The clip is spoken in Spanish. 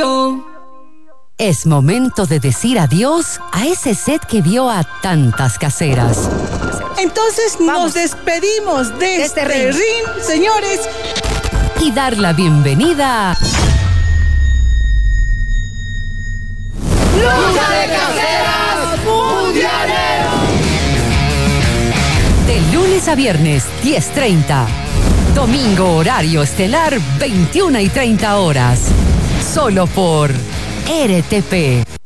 radio. Es momento de decir adiós a ese set que vio a tantas caseras. Entonces nos despedimos de este ring, señores. Y dar la bienvenida a... ¡Lucha de Caseras Mundiales! De lunes a viernes, 10:30. Domingo, horario estelar, 21:30 horas. Solo por RTP.